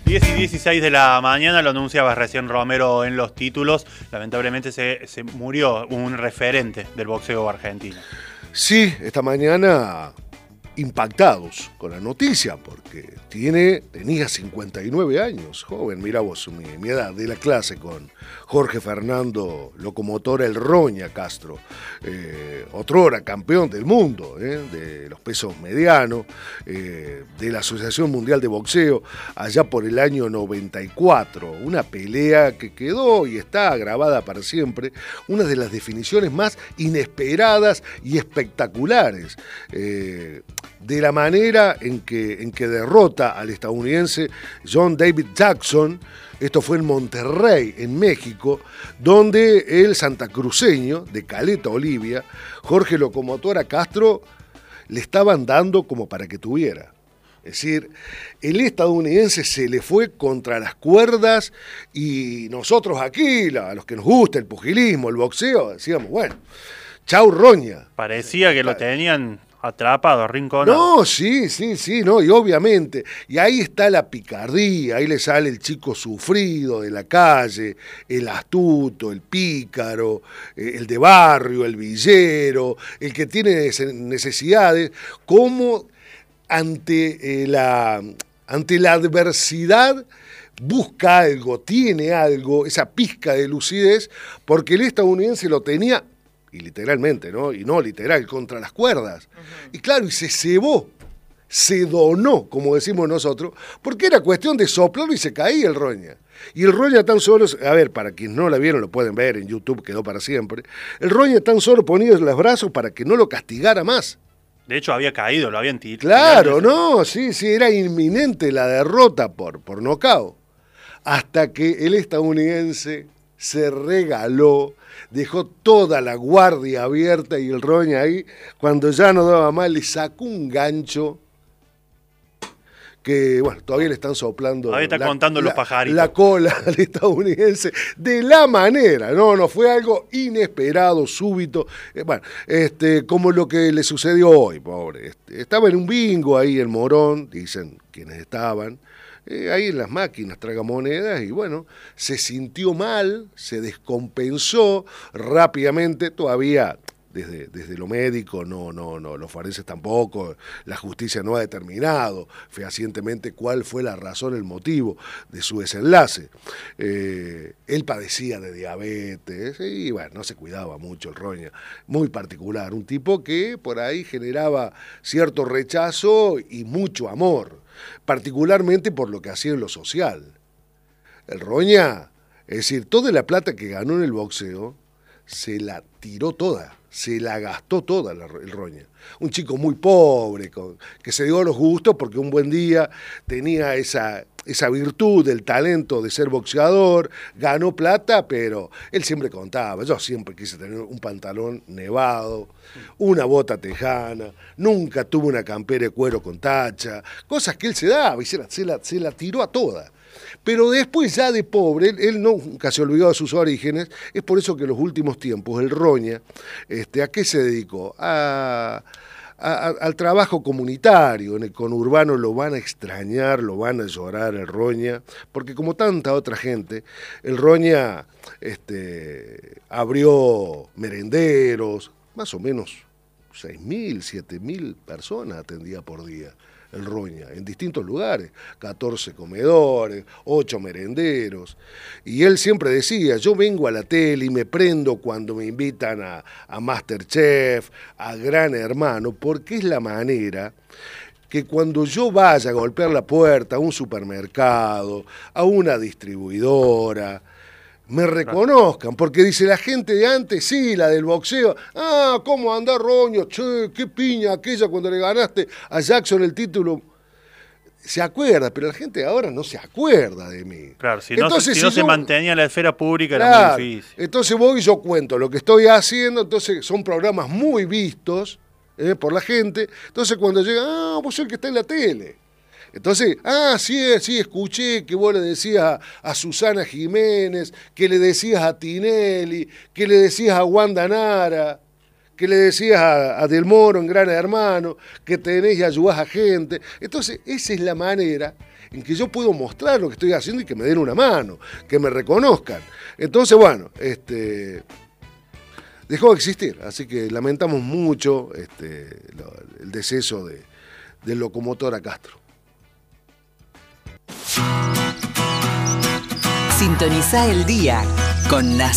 10:16 de la mañana, lo anunciaba recién Romero en los títulos. Lamentablemente se murió un referente del boxeo argentino. Sí, esta mañana impactados con la noticia, porque tenía 59 años, joven, mira vos, mi edad de la clase con Jorge Fernando Locomotora El Roña Castro, otrora campeón del mundo, de los pesos medianos, de la Asociación Mundial de Boxeo, allá por el año 94, una pelea que quedó y está grabada para siempre, una de las definiciones más inesperadas y espectaculares, de la manera en que derrota al estadounidense John David Jackson. Esto fue en Monterrey, en México, donde el santacruceño de Caleta Olivia, Jorge Locomotora Castro, le estaban dando como para que tuviera. Es decir, el estadounidense se le fue contra las cuerdas y nosotros aquí, a los que nos gusta el pugilismo, el boxeo, decíamos, bueno, chau Roña. Parecía que lo tenían atrapado, arrinconado. No, sí, no, y obviamente, y ahí está la picardía, ahí le sale el chico sufrido de la calle, el astuto, el pícaro, el de barrio, el villero, el que tiene necesidades, como ante la adversidad busca algo, tiene algo, esa pizca de lucidez, porque el estadounidense lo tenía, y literalmente, ¿no? Y no literal, contra las cuerdas. Uh-huh. Y claro, y se cebó, se donó, como decimos nosotros, porque era cuestión de soplarlo y se caía el Roña. Y el Roña tan solo, a ver, para quienes no la vieron, lo pueden ver en YouTube, quedó para siempre, el Roña tan solo ponía los brazos para que no lo castigara más. De hecho, había caído, lo habían tirado. Claro, no, sí, era inminente la derrota por nocaut. Hasta que el estadounidense se regaló, dejó toda la guardia abierta y el Roña ahí, cuando ya no daba más, le sacó un gancho que, bueno, todavía le están soplando. Ahí está contando los pajaritos. La cola al estadounidense, de la manera, no fue algo inesperado, súbito, como lo que le sucedió hoy, pobre. Estaba en un bingo ahí en Morón, dicen quienes estaban, ahí en las máquinas tragamonedas, y bueno, se sintió mal, se descompensó rápidamente, todavía desde lo médico, no, los forenses tampoco, la justicia no ha determinado fehacientemente cuál fue la razón, el motivo de su desenlace. Él padecía de diabetes y bueno, no se cuidaba mucho el Roña, muy particular, un tipo que por ahí generaba cierto rechazo y mucho amor, particularmente por lo que hacía en lo social. El Roña, es decir, toda la plata que ganó en el boxeo, se la tiró toda, se la gastó toda el Roña. Un chico muy pobre, que se dio los gustos porque un buen día tenía esa virtud del talento de ser boxeador, ganó plata, pero él siempre contaba, yo siempre quise tener un pantalón nevado, una bota tejana, nunca tuve una campera de cuero con tacha, cosas que él se daba y se la tiró a toda. Pero después ya de pobre, él nunca se olvidó de sus orígenes, es por eso que en los últimos tiempos el Roña, ¿a qué se dedicó? Al trabajo comunitario. En el conurbano lo van a extrañar, lo van a llorar el Roña, porque como tanta otra gente, el Roña abrió merenderos, más o menos 6.000, 7.000 personas atendía por día. El Roña, en distintos lugares, 14 comedores, 8 merenderos, y él siempre decía, yo vengo a la tele y me prendo cuando me invitan a MasterChef, a Gran Hermano, porque es la manera que cuando yo vaya a golpear la puerta a un supermercado, a una distribuidora, me reconozcan, porque dice la gente de antes, sí, la del boxeo, ¿cómo anda Roña? Che, qué piña aquella cuando le ganaste a Jackson el título. Se acuerda, pero la gente de ahora no se acuerda de mí. Claro, si no se mantenía en la esfera pública, claro, era muy difícil. Entonces voy y yo cuento lo que estoy haciendo, entonces son programas muy vistos por la gente, entonces cuando llega, vos sos el que está en la tele. Entonces, sí, escuché que vos le decías a Susana Jiménez, que le decías a Tinelli, que le decías a Wanda Nara, que le decías a Del Moro en Gran Hermano, que tenés y ayudás a gente. Entonces, esa es la manera en que yo puedo mostrar lo que estoy haciendo y que me den una mano, que me reconozcan. Entonces, bueno, dejó de existir, así que lamentamos mucho el deceso del locomotora Castro. Sintoniza el día con Nación.